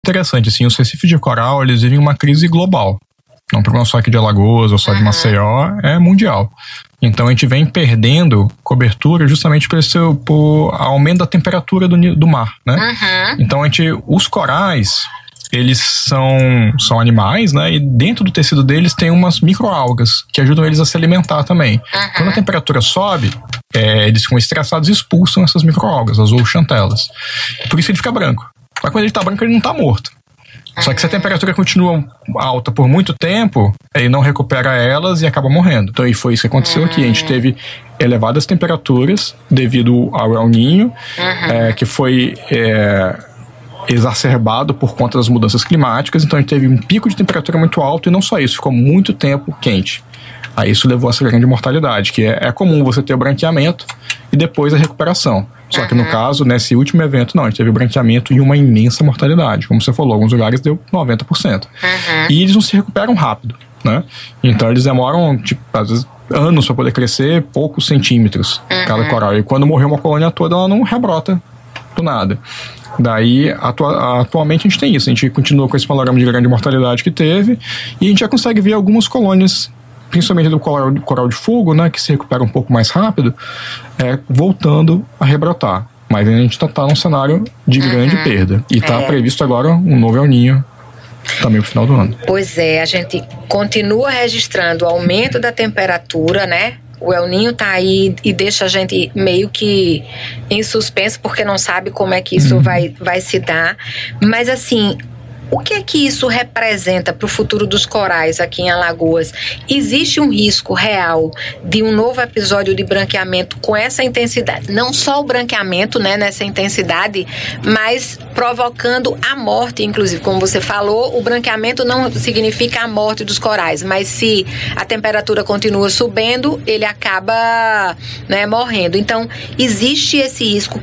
interessante, assim, os recifes de coral, eles vivem uma crise global. Não é um problema só aqui de Alagoas ou só de Maceió, é mundial. Então a gente vem perdendo cobertura justamente por aumento da temperatura do mar, né? Então os corais, eles são animais, né? E dentro do tecido deles tem umas microalgas que ajudam eles a se alimentar também. Quando a temperatura sobe, eles ficam estressados e expulsam essas microalgas, as zooxantelas. Por isso ele fica branco. Mas quando ele tá branco, ele não tá morto. Só que se a temperatura continua alta por muito tempo, ele não recupera elas e acaba morrendo. Então, e foi isso que aconteceu aqui. A gente teve elevadas temperaturas devido ao El Niño, que foi exacerbado por conta das mudanças climáticas. Então, a gente teve um pico de temperatura muito alto e não só isso, ficou muito tempo quente. Aí isso levou a essa grande mortalidade, que é comum você ter o branqueamento e depois a recuperação. Só que no caso, nesse último evento, não, a gente teve branqueamento e uma imensa mortalidade. Como você falou, alguns lugares deu 90%. E eles não se recuperam rápido, né? Então eles demoram, tipo, às vezes, anos para poder crescer, poucos centímetros cada coral. E quando morreu uma colônia toda, ela não rebrota do nada. Daí, atualmente a gente tem isso. A gente continua com esse panorama de grande mortalidade que teve e a gente já consegue ver algumas colônias, principalmente do coral de fogo, né, que se recupera um pouco mais rápido, voltando a rebrotar. Mas a gente está num cenário de grande perda. E está previsto agora um novo El Niño também pro final do ano. Pois é, a gente continua registrando o aumento da temperatura, né? O El Niño tá aí e deixa a gente meio que em suspenso, porque não sabe como é que isso vai se dar. Mas assim, o que é que isso representa para o futuro dos corais aqui em Alagoas? Existe um risco real de um novo episódio de branqueamento com essa intensidade? Não só o branqueamento, né, nessa intensidade, mas provocando a morte, inclusive. Como você falou, o branqueamento não significa a morte dos corais, mas se a temperatura continua subindo, ele acaba, né, morrendo. Então, existe esse risco.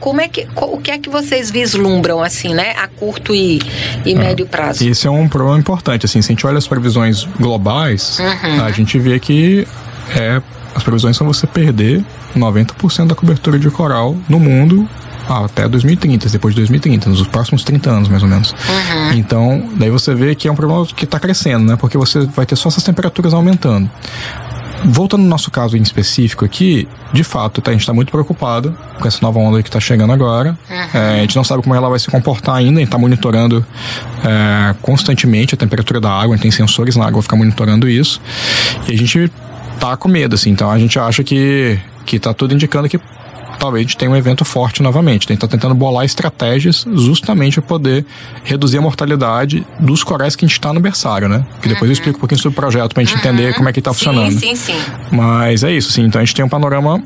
O que é que vocês vislumbram, assim, né, a curto e médio prazo? Esse é um problema importante, assim, se a gente olha as previsões globais, a gente vê que as previsões são você perder 90% da cobertura de coral no mundo até 2030, depois de 2030, nos próximos 30 anos, mais ou menos. Então, daí você vê que é um problema que está crescendo, né, porque você vai ter só essas temperaturas aumentando. Voltando no nosso caso em específico aqui, de fato, a gente está muito preocupado com essa nova onda que está chegando agora. A gente não sabe como ela vai se comportar ainda, a gente está monitorando constantemente a temperatura da água, a gente tem sensores na água, ficar monitorando isso. E a gente tá com medo, assim, então a gente acha que tá tudo indicando que talvez a gente tenha um evento forte novamente. A gente está tentando bolar estratégias justamente para poder reduzir a mortalidade dos corais que a gente está no berçário, né? Que depois eu explico um pouquinho sobre o projeto para a gente entender como é que está funcionando. Sim. Mas é isso, sim. Então a gente tem um panorama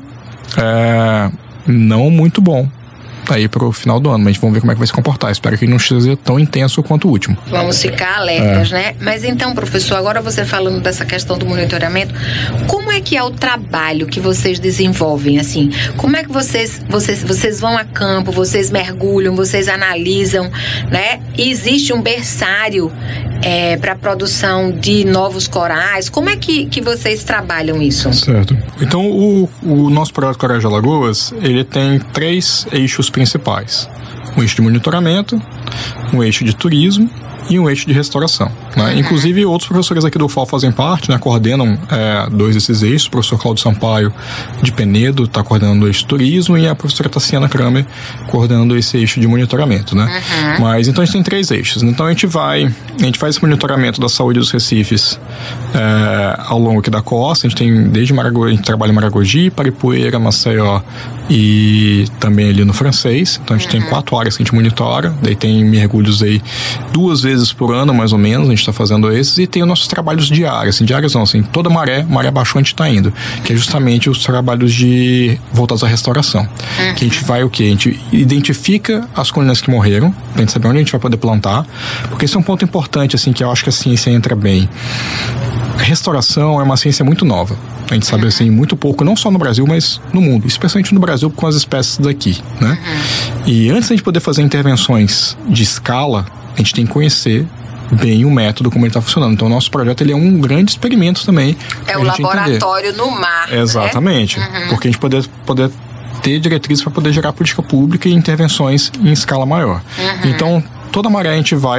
não muito bom aí pro final do ano, mas a gente vamos ver como é que vai se comportar. Espero que não seja tão intenso quanto o último. Vamos ficar alertas, né? Mas então, professor, agora você falando dessa questão do monitoramento, como é que é o trabalho que vocês desenvolvem, assim? Como é que vocês vão a campo, vocês mergulham, vocês analisam, né? Existe um berçário para a produção de novos corais? Como é que vocês trabalham isso? Certo. Então, o nosso projeto Corais de Alagoas, ele tem 3 eixos principais. Um eixo de monitoramento, um eixo de turismo e um eixo de restauração, né? Inclusive outros professores aqui do UFAL fazem parte, né? Coordenam 2 desses eixos. O professor Cláudio Sampaio de Penedo está coordenando o eixo de turismo e a professora Tassiana Kramer coordenando esse eixo de monitoramento, né? Mas então a gente tem 3 eixos. Então a gente faz esse monitoramento da saúde dos recifes ao longo aqui da costa. A gente tem desde Maragogi, a gente trabalha em Maragogi, Paripueira, Maceió e também ali no Francês. Então a gente tem 4 áreas que a gente monitora. Daí tem mergulhos aí 2 vezes por ano, mais ou menos, a gente está fazendo esses, e tem os nossos trabalhos diários, diários não, toda maré baixou a gente está indo, que é justamente os trabalhos voltados à restauração, que a gente vai a gente identifica as colônias que morreram, pra gente saber onde a gente vai poder plantar, porque esse é um ponto importante, assim, que eu acho que a ciência entra bem. A restauração é uma ciência muito nova. A gente sabe, assim, muito pouco, não só no Brasil, mas no mundo, especialmente no Brasil com as espécies daqui, né? E antes de a gente poder fazer intervenções de escala, a gente tem que conhecer bem o método, como ele está funcionando. Então, o nosso projeto ele é um grande experimento também. É o laboratório no mar. Exatamente. Né? Porque a gente poder ter diretrizes para poder gerar política pública e intervenções em escala maior. Então, toda maré a gente vai